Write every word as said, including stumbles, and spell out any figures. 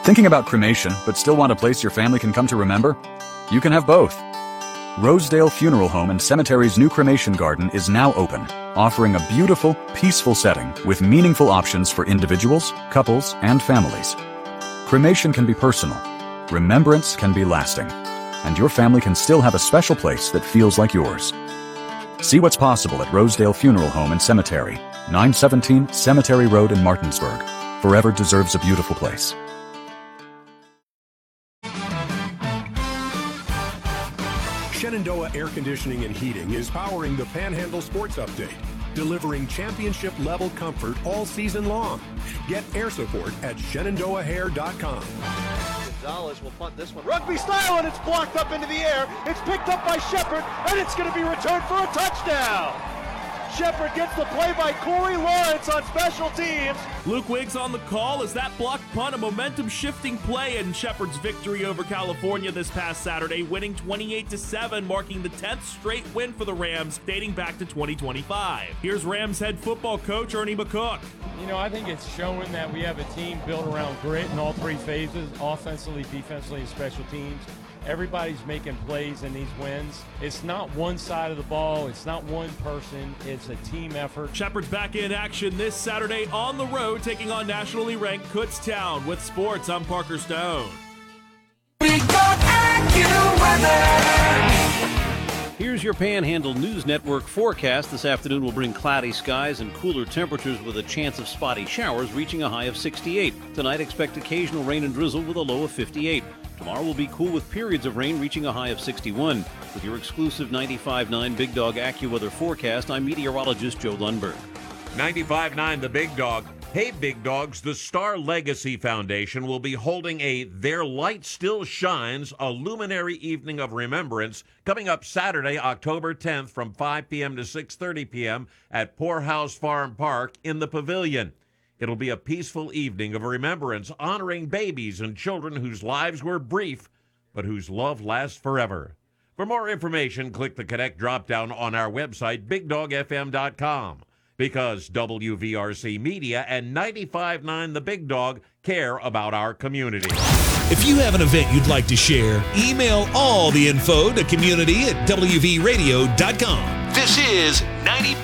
Thinking about cremation, but still want a place your family can come to remember? You can have both. Rosedale Funeral Home and Cemetery's new cremation garden is now open, offering a beautiful, peaceful setting with meaningful options for individuals, couples, and families. Cremation can be personal, remembrance can be lasting, and your family can still have a special place that feels like yours. See what's possible at Rosedale Funeral Home and Cemetery, nine seventeen Cemetery Road in Martinsburg. Forever deserves a beautiful place. Shenandoah Air Conditioning and Heating is powering the Panhandle Sports Update, delivering championship-level comfort all season long. Get air support at Shenandoah Hair dot com. Gonzalez will punt this one. Rugby style, and it's blocked up into the air. It's picked up by Shepard, and it's going to be returned for a touchdown. Shepard gets the play by Corey Lawrence on special teams. Luke Wiggs on the call as that blocked punt, a momentum-shifting play in Shepard's victory over California this past Saturday, winning twenty-eight to seven, marking the tenth straight win for the Rams dating back to twenty twenty-five. Here's Rams head football coach Ernie McCook. You know, I think it's showing that we have a team built around grit in all three phases, offensively, defensively, and special teams. Everybody's making plays in these wins. It's not one side of the ball. It's not one person. It's a team effort. Shepard's back in action this Saturday on the road, taking on nationally ranked Kutztown. With sports, I'm Parker Stone. Big Dog AccuWeather. Here's your Panhandle News Network forecast. This afternoon will bring cloudy skies and cooler temperatures with a chance of spotty showers reaching a high of sixty-eight. Tonight, expect occasional rain and drizzle with a low of fifty-eight. Tomorrow will be cool with periods of rain reaching a high of sixty-one. With your exclusive ninety-five point nine Big Dog AccuWeather forecast, I'm meteorologist Joe Lundberg. ninety-five point nine The Big Dog. Hey, Big Dogs, the Star Legacy Foundation will be holding a Their Light Still Shines, a luminary evening of remembrance, coming up Saturday, October tenth from five p.m. to six thirty p.m. at Poorhouse Farm Park in the Pavilion. It'll be a peaceful evening of remembrance, honoring babies and children whose lives were brief, but whose love lasts forever. For more information, click the Connect drop-down on our website, big dog f m dot com. Because W V R C Media and ninety-five point nine The Big Dog care about our community. If you have an event you'd like to share, email all the info to community at w v radio dot com. This is ninety